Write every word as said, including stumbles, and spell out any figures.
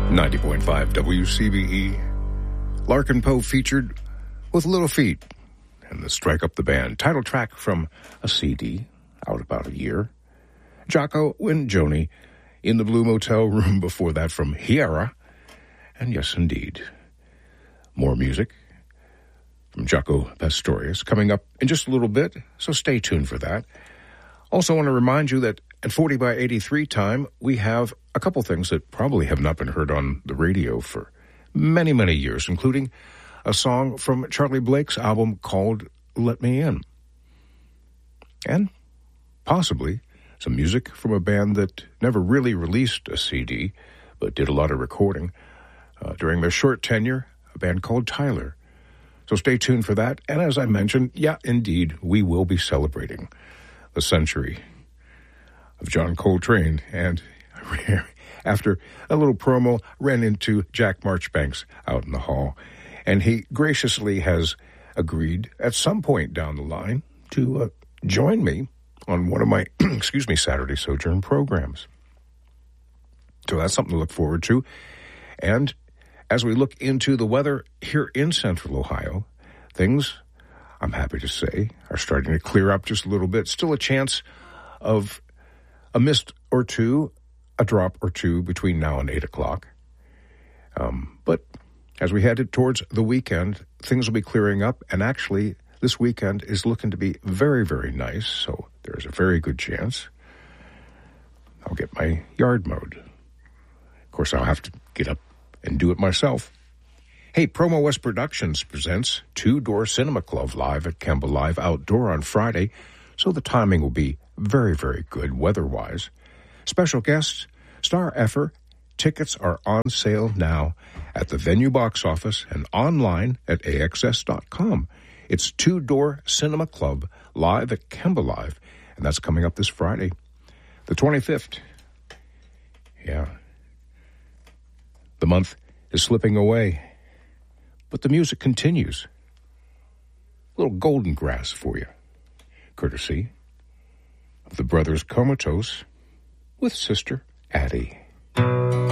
ninety point five W C B E. Larkin Poe featured with Little Feat and the Strike Up the Band, title track from a C D out about a year. Jocko and Joni in the Blue Motel Room before that from Hiera. And yes, indeed, more music from Jaco Pastorius coming up in just a little bit, so stay tuned for that. Also want to remind you that at forty by eighty-three time, we have a couple things that probably have not been heard on the radio for many, many years, including a song from Charlie Blake's album called Let Me In. And possibly some music from a band that never really released a C D, but did a lot of recording uh, during their short tenure, a band called Tyler. So stay tuned for that. And as I mentioned, yeah, indeed, we will be celebrating the century of John Coltrane. And after a little promo, ran into Jack Marchbanks out in the hall. And he graciously has agreed at some point down the line to uh, join me on one of my, excuse me, Saturday Sojourn programs. So that's something to look forward to. And as we look into the weather here in Central Ohio, things, I'm happy to say, are starting to clear up just a little bit. Still a chance of a mist or two, a drop or two between now and eight o'clock. Um, but as we head towards the weekend, things will be clearing up. And actually, this weekend is looking to be very, very nice. So there's a very good chance I'll get my yard mowed. Of course, I'll have to get up and do it myself. Hey, Promo West Productions presents Two Door Cinema Club live at Kemba Live Outdoor on Friday, so the timing will be very, very good weather-wise. Special guests, Star Effer. Tickets are on sale now at the venue box office and online at A X S dot com. It's Two Door Cinema Club live at Kemba Live, and that's coming up this Friday, the twenty-fifth. Yeah. The month is slipping away, but the music continues. A little Golden Grass for you, courtesy of the Brothers Comatose with Sister Addie.